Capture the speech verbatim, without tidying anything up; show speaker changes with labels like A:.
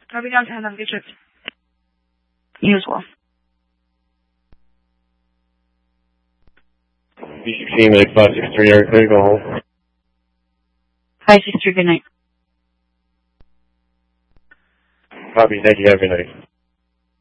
A: I'll be downtown. Have a good trip.
B: You as well.
C: B sixteen, like five six three, are clear to go home?
B: five six three, good night.
C: Copy, thank you, have a good night.